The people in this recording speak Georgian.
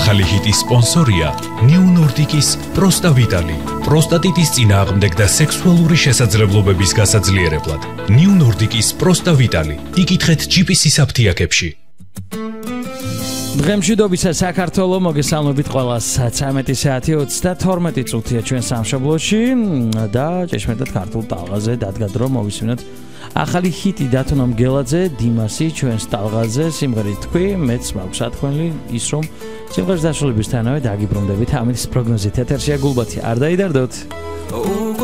ახალი ჰიტის სპონსორია New Nordic-ის პროსტავიტალი. პროსტატიტის წინააღმდეგ და სექსუალური შესაძლებლობების გასაძლიერებლად. New Nordic-ის პროსტავიტალი. იკითხეთ GPS-ის აფთიაქებში. დღემშვიდობისა საქართველო, მოგესალმებით ყველას. 13 საათი 32 წუთია ჩვენ სამშობლოში და ჭეშმეტად ქართულ ტალღაზე დადგა დრო მოვისმინოთ ახალი ჰიტი დათო მგელაძე, დიმასი ჩვენს ტალღაზე სიმღერით თქვი, მეც მაქვს ათქვენლი ის რომ სიმღერის დასრულებისთანავე დაგიბრუნდებით ამის პროგნოზით. ეთერშია გულბათი, არ დაიდარდოთ.